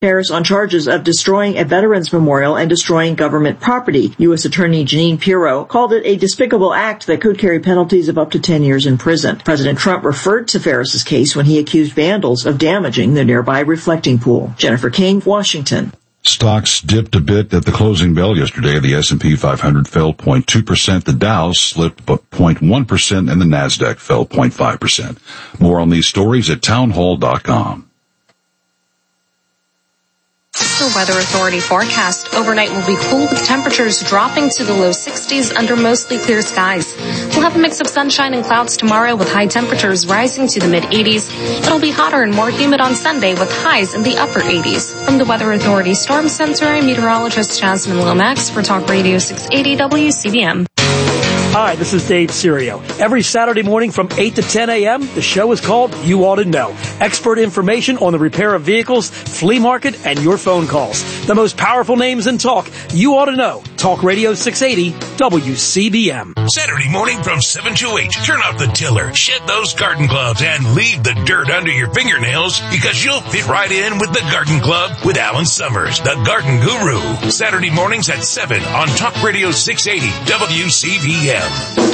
Harris on charges of destroying a veterans memorial and destroying government property. U.S. Attorney Jeanine Pirro called it a despicable act that could carry penalties of up to 10 years in prison. President Trump referred to Ferris's case when he accused vandals of damaging the nearby reflecting pool. Jennifer King, Washington. Stocks dipped a bit at the closing bell yesterday. The S&P 500 fell 0.2%, the Dow slipped 0.1%, and the Nasdaq fell 0.5%. More on these stories at townhall.com. The Weather Authority forecast overnight will be cool with temperatures dropping to the low 60s under mostly clear skies. We'll have a mix of sunshine and clouds tomorrow with high temperatures rising to the mid-80s. It'll be hotter and more humid on Sunday with highs in the upper 80s. From the Weather Authority Storm Center, I'm meteorologist Jasmine Lomax for Talk Radio 680 WCBM. Hi, this is Dave Serio. Every Saturday morning from 8 to 10 a.m., the show is called You Ought to Know. Expert information on the repair of vehicles, flea market, and your phone calls. The most powerful names in talk. You Ought to Know. Talk Radio 680 WCBM. Saturday morning from 7 to 8. Turn off the tiller, shed those garden gloves, and leave the dirt under your fingernails because you'll fit right in with the Garden Glove with Alan Summers, the Garden Guru. Saturday mornings at 7 on Talk Radio 680 WCBM.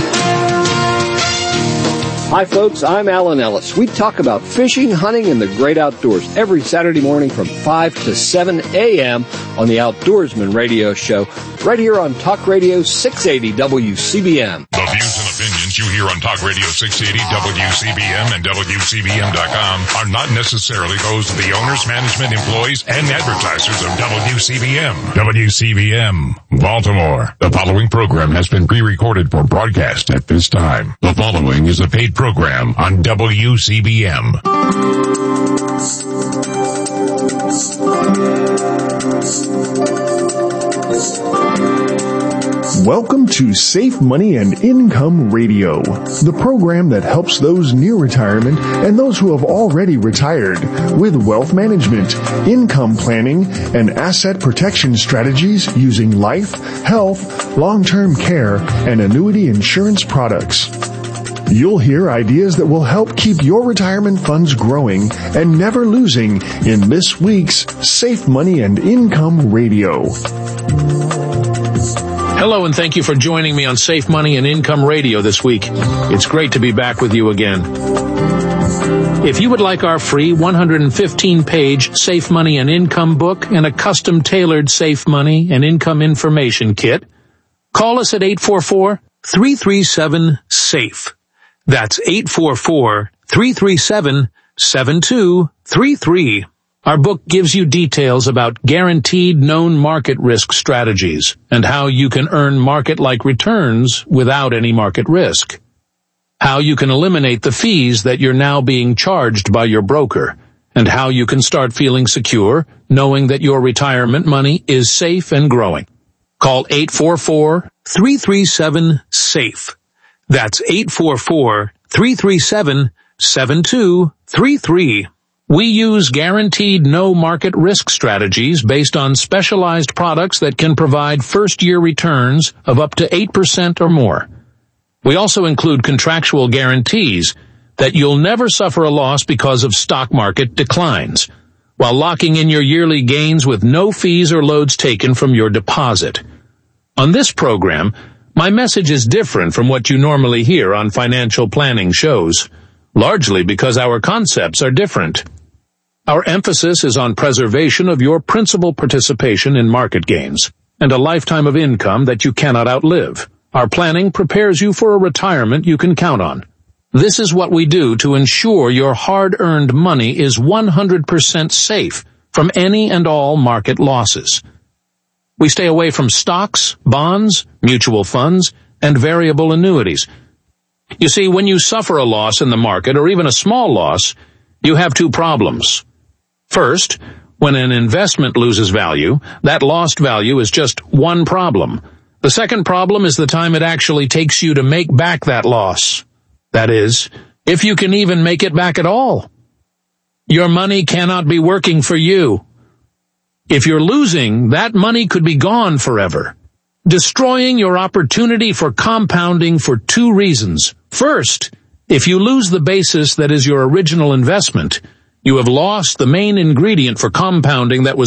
Hi folks, I'm Alan Ellis. We talk about fishing, hunting, and the great outdoors every Saturday morning from 5 to 7 a.m. on the Outdoorsman Radio Show, right here on Talk Radio 680 WCBM. The views and opinions you hear on Talk Radio 680 WCBM and WCBM.com are not necessarily those of the owners, management, employees, and advertisers of WCBM. WCBM, Baltimore. The following program has been pre-recorded for broadcast at this time. The following is a paid program on WCBM. Welcome to Safe Money and Income Radio, the program that helps those near retirement and those who have already retired with wealth management, income planning, and asset protection strategies using life, health, long-term care, and annuity insurance products. You'll hear ideas that will help keep your retirement funds growing and never losing in this week's Safe Money and Income Radio. Hello, and thank you for joining me on Safe Money and Income Radio this week. It's great to be back with you again. If you would like our free 115-page Safe Money and Income book and a custom-tailored Safe Money and Income information kit, call us at 844-337-SAFE. That's 844-337-7233. Our book gives you details about guaranteed known market risk strategies and how you can earn market-like returns without any market risk. How you can eliminate the fees that you're now being charged by your broker, and how you can start feeling secure knowing that your retirement money is safe and growing. Call 844-337-SAFE. That's 844-337-7233. We use guaranteed no market risk strategies based on specialized products that can provide first-year returns of up to 8% or more. We also include contractual guarantees that you'll never suffer a loss because of stock market declines, while locking in your yearly gains with no fees or loads taken from your deposit. On this program, my message is different from what you normally hear on financial planning shows, largely because our concepts are different. Our emphasis is on preservation of your principal participation in market gains and a lifetime of income that you cannot outlive. Our planning prepares you for a retirement you can count on. This is what we do to ensure your hard-earned money is 100% safe from any and all market losses. We stay away from stocks, bonds, mutual funds, and variable annuities. You see, when you suffer a loss in the market or even a small loss, you have two problems. First, when an investment loses value, that lost value is just one problem. The second problem is the time it actually takes you to make back that loss. That is, if you can even make it back at all. Your money cannot be working for you. If you're losing, that money could be gone forever, destroying your opportunity for compounding for two reasons. First, if you lose the basis that is your original investment, You have lost the main ingredient for compounding that was